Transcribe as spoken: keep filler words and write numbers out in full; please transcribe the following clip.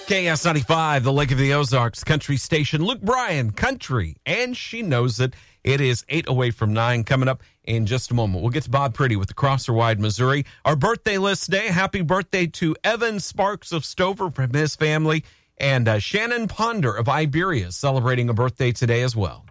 K S ninety-five, the Lake of the Ozarks country station. Luke Bryan, country, and she knows it. It is eight away from nine. Coming up in just a moment, we'll get to Bob Pretty with the Crosser-Wide, Missouri. Our birthday list today, happy birthday to Evan Sparks of Stover from his family, and uh, Shannon Ponder of Iberia celebrating a birthday today as well.